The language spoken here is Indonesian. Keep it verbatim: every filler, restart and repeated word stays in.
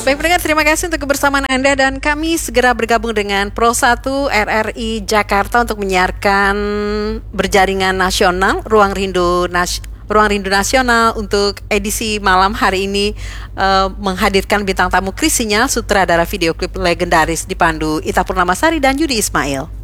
Baik pendengar, terima kasih untuk kebersamaan Anda dan kami segera bergabung dengan Pro satu R R I Jakarta untuk menyiarkan berjaringan nasional Ruang Rindu Nas- Ruang Rindu Nasional untuk edisi malam hari ini uh, menghadirkan bintang tamu Kris Sinyal, sutradara video klip legendaris dipandu Ita Purnamasari dan Yudi Ismail.